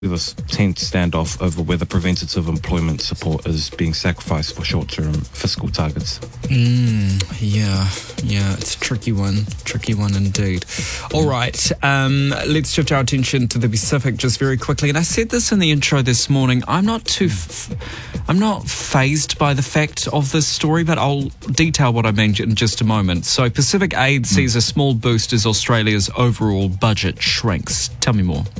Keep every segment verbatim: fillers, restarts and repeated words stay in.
this tense standoff over whether preventative employment support is being sacrificed for short-term fiscal targets. Mm, yeah, yeah, it's a tricky one, tricky one indeed. All right, um, let's shift our attention to the Pacific just very quickly. And I said this in the intro this morning. I'm not too, f- I'm not fazed by the fact of this story, but I'll detail what I mean in just a moment. So Pacific Aid sees a small boost as Australia's overall budget shrinks. Tell me more.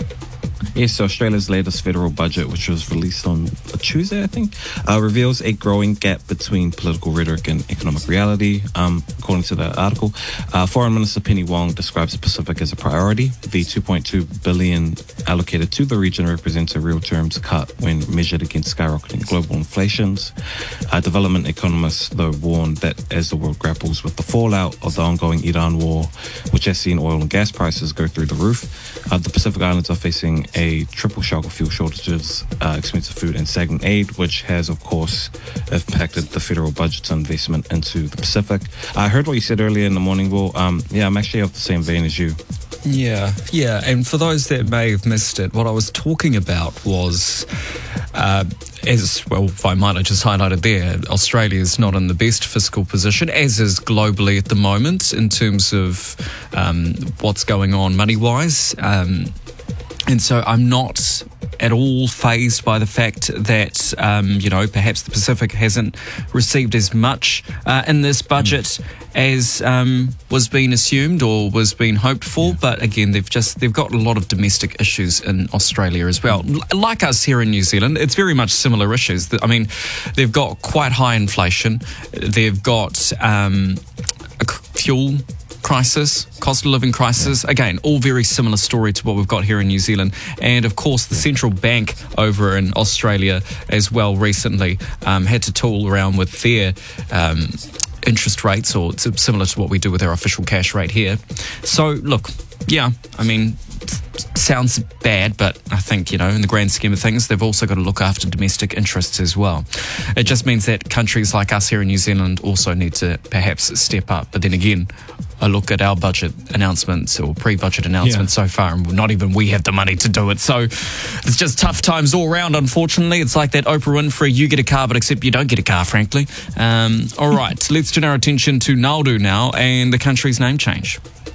Yes, so Australia's latest federal budget, which was released on a Tuesday, I think, uh, reveals a growing gap between political rhetoric and economic reality. Um, according to the article, uh, Foreign Minister Penny Wong describes the Pacific as a priority. The two point two billion dollars allocated to the region represents a real terms cut when measured against skyrocketing global inflations. Uh, development economists, though, warn that as the world grapples with the fallout of the ongoing Iran war, which has seen oil and gas prices go through the roof, uh, the Pacific Islands are facing a triple shock of fuel shortages, uh, expensive food and stagnant aid, which has, of course, impacted the federal budget's investment into the Pacific. I heard what you said earlier in the morning, Will. Um, yeah, I'm actually of the same vein as you. Yeah, yeah. And for those that may have missed it, what I was talking about was, uh, as well, if I might have just highlighted there, Australia is not in the best fiscal position, as is globally at the moment, in terms of um, what's going on money-wise. Um, and so I'm not at all fazed by the fact that, um, you know, perhaps the Pacific hasn't received as much uh, in this budget as um, was being assumed or was being hoped for. Yeah. But again, they've just they've got a lot of domestic issues in Australia as well. L- like us here in New Zealand, it's very much similar issues. I mean, they've got quite high inflation. They've got um, a fuel crisis, cost of living crisis. Again, all very similar story to what we've got here in New Zealand. And of course, the central bank over in Australia as well recently um, had to tool around with their um, interest rates, or it's similar to what we do with our official cash rate here. So look, yeah, I mean, sounds bad, but I think, you know, in the grand scheme of things, they've also got to look after domestic interests as well. It just means that countries like us here in New Zealand also need to perhaps step up. But then again, I look at our budget announcements or pre-budget announcements yeah. so far, and not even we have the money to do it. So it's just tough times all round, unfortunately. It's like that Oprah Winfrey, you get a car, but except you don't get a car, frankly. Um, all right, let's turn our attention to Nauru now and the country's name change.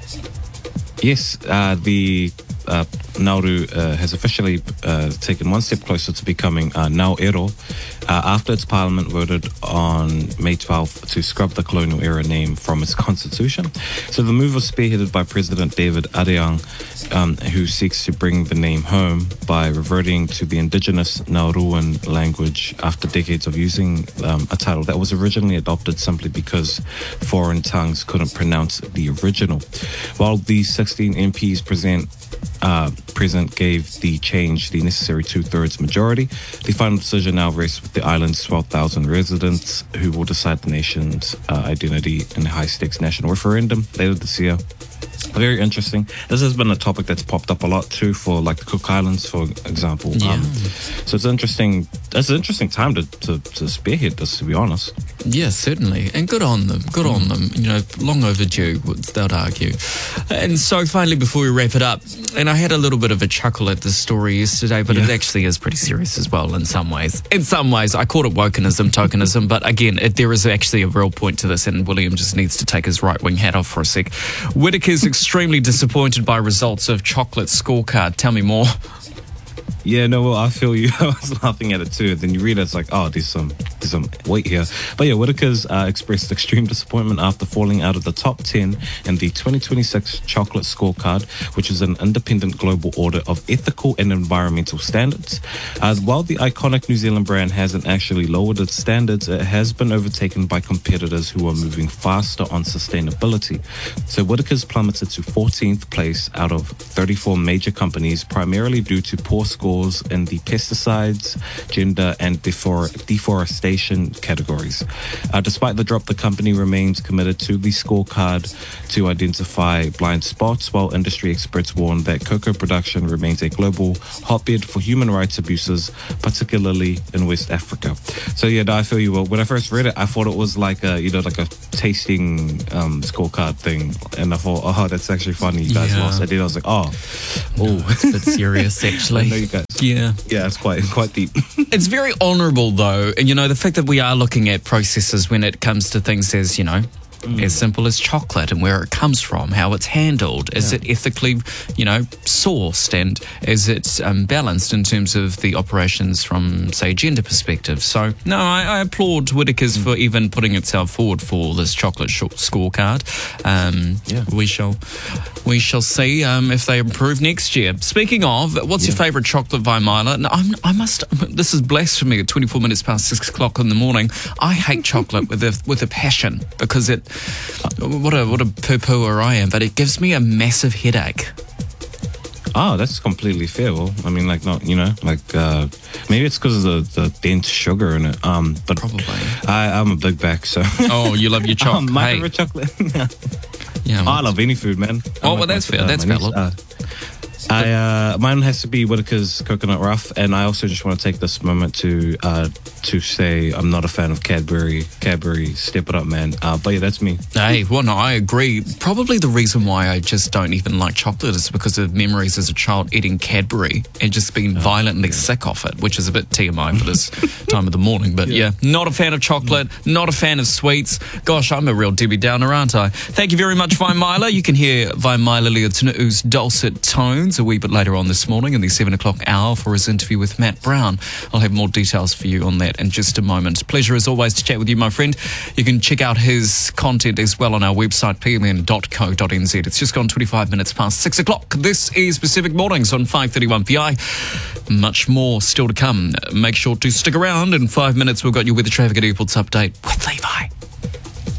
Yes, uh, the uh, Nauru uh, has officially uh, taken one step closer to becoming uh, Nauero uh, after its parliament voted on May twelfth to scrub the colonial era name from its constitution. So the move was spearheaded by President David Ariang, um, who seeks to bring the name home by reverting to the indigenous Nauruan language after decades of using um, a title that was originally adopted simply because foreign tongues couldn't pronounce the original. While the sixteen M Ps present Uh, President gave the change the necessary two-thirds majority. The final decision now rests with the island's twelve thousand residents, who will decide the nation's uh, identity in a high-stakes national referendum later this year. Very interesting. This has been a topic that's popped up a lot too for like the Cook Islands, for example. Yeah. Um, so it's interesting. It's an interesting time to, to, to spearhead this, to be honest. Yeah, certainly. And good on them. Good on them. You know, long overdue, they'd argue. And so finally, before we wrap it up, and I had a little bit of a chuckle at this story yesterday, but yeah. it actually is pretty serious as well in some ways. In some ways, I called it wokenism, tokenism, but again, it, there is actually a real point to this, and William just needs to take his right-wing hat off for a sec. Whitaker's extremely disappointed by results of chocolate scorecard. Tell me more. Yeah, no, well, I feel you. I was laughing at it too. Then you read it, it's like, oh, there's some there's some weight here. But yeah, Whitaker's uh, expressed extreme disappointment after falling out of the top ten in the twenty twenty-six Chocolate Scorecard, which is an independent global audit of ethical and environmental standards. Uh, while the iconic New Zealand brand hasn't actually lowered its standards, it has been overtaken by competitors who are moving faster on sustainability. So Whitaker's plummeted to fourteenth place out of thirty-four major companies, primarily due to poor scores in the pesticides, gender and defor- deforestation innovation categories. Uh, despite the drop, the company remains committed to the scorecard to identify blind spots, while industry experts warn that cocoa production remains a global hotbed for human rights abuses, particularly in West Africa. So yeah, no, I feel you. Well, when I first read it, I thought it was like a, you know, like a tasting um, scorecard thing, and I thought, oh, that's actually funny. You guys Yeah. lost. I did. I was like, oh, No, oh, it's a bit serious, I actually. know you guys. Yeah. Yeah, it's quite quite deep. It's very honourable, though. And, you know, the fact that we are looking at processes when it comes to things as, you know, mm. as simple as chocolate and where it comes from, how it's handled. Is Yeah. it ethically, you know, sourced? And is it um, balanced in terms of the operations from, say, gender perspective? So, no, I, I applaud Whittaker's mm. for even putting itself forward for this chocolate sh- scorecard. Um, Yeah. We shall we shall see um, if they improve next year. Speaking of, what's Yeah. your favourite chocolate, Vaimala? No, I'm, I must. This is blasphemy at twenty-four minutes past six o'clock in the morning. I hate chocolate with a with a passion because it. What a what a poo-pooer I am, but it gives me a massive headache. Oh, that's completely fair. Well, I mean, like, not, you know, like, uh, maybe it's because of the, the dense sugar in it. Um, but Probably. I, I'm a big back, so. Oh, you love your chocolate. Um, my hey. favorite chocolate. Yeah. Oh, I love any food, man. Oh, I'm well, like that's my- fair. uh, That's my niece, valid. uh, I uh, mine has to be Whittaker's Coconut Rough, and I also just want to take this moment to uh, to say I'm not a fan of Cadbury. Cadbury, step it up, man. Uh, but yeah, that's me. Hey, well, no, I agree. Probably the reason why I just don't even like chocolate is because of memories as a child eating Cadbury and just being violently sick off it, which is a bit T M I for this time of the morning. But yeah. yeah, not a fan of chocolate, not a fan of sweets. Gosh, I'm a real Debbie Downer, aren't I? Thank you very much, Vaimala. You can hear Vaimala Leotinu'u's dulcet tones a wee bit later on this morning in the seven o'clock hour for his interview with Matt Brown. I'll have more details for you on that in just a moment. Pleasure as always to chat with you, my friend. You can check out his content as well on our website, p m n dot co dot n z. It's just gone twenty-five minutes past six o'clock. This is Pacific Mornings on five thirty-one P I. Much more still to come. Make sure to stick around. In five minutes, we've got your weather traffic at airports update with Levi.